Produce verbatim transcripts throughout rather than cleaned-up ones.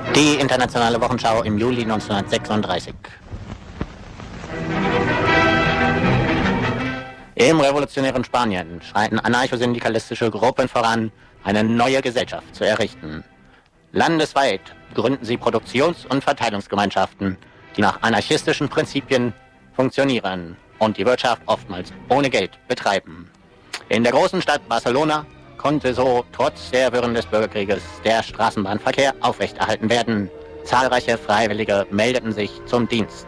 Die internationale Wochenschau im Juli neunzehnhundertsechsunddreißig. Im revolutionären Spanien schreiten anarchosyndikalistische Gruppen voran, eine neue Gesellschaft zu errichten. Landesweit gründen sie Produktions- und Verteilungsgemeinschaften, die nach anarchistischen Prinzipien funktionieren und die Wirtschaft oftmals ohne Geld betreiben. In der großen Stadt Barcelona konnte so trotz der Wirren des Bürgerkrieges der Straßenbahnverkehr aufrechterhalten werden. Zahlreiche Freiwillige meldeten sich zum Dienst.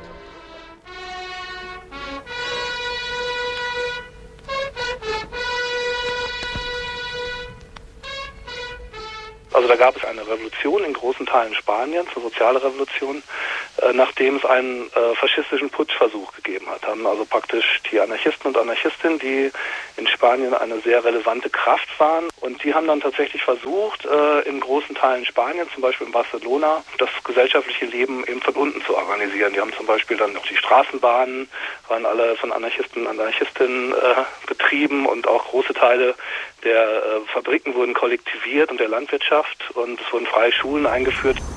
Also da gab es eine Revolution in großen Teilen Spaniens, eine soziale Revolution, äh, nachdem es einen äh, faschistischen Putschversuch gegeben hat. Haben also praktisch die Anarchisten und Anarchistinnen, die in Spanien eine sehr relevante Kraft waren, und die haben dann tatsächlich versucht, äh, in großen Teilen Spaniens, zum Beispiel in Barcelona, das gesellschaftliche Leben eben von unten zu organisieren. Die haben zum Beispiel dann auch die Straßenbahnen, waren alle von Anarchisten und Anarchistinnen äh, betrieben, und auch große Teile der äh, Fabriken wurden kollektiviert und der Landwirtschaft, und es wurden freie Schulen eingeführt.